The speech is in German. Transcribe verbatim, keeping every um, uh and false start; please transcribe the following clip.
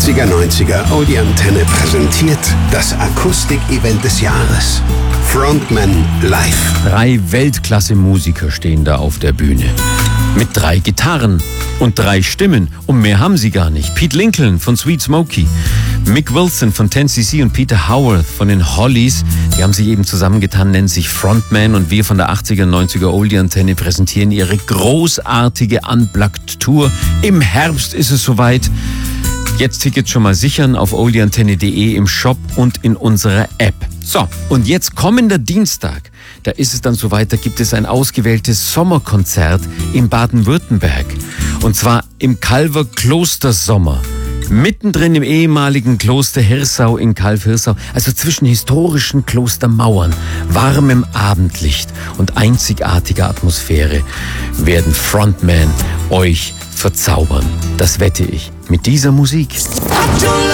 achtziger neunziger Oldie Antenne präsentiert das Akustik-Event des Jahres. Frontman Live. Drei Weltklasse-Musiker stehen da auf der Bühne. Mit drei Gitarren und drei Stimmen. Und mehr haben sie gar nicht. Pete Lincoln von Sweet Smoky, Mick Wilson von ten C C und Peter Howarth von den Hollies. Die haben sich eben zusammengetan, nennen sich Frontman. Und wir von der achtziger neunziger Oldie Antenne präsentieren ihre großartige Unplugged-Tour. Im Herbst ist es soweit. Jetzt Tickets schon mal sichern auf oldie antenne punkt de im Shop und in unserer App. So, und jetzt kommender Dienstag, da ist es dann soweit, da gibt es ein ausgewähltes Sommerkonzert in Baden-Württemberg. Und zwar im Calver Klostersommer. Mittendrin im ehemaligen Kloster Hirsau in Calw-Hirsau, also zwischen historischen Klostermauern, warmem Abendlicht und einzigartiger Atmosphäre, werden Frontman euch verzaubern. Das wette ich mit dieser Musik.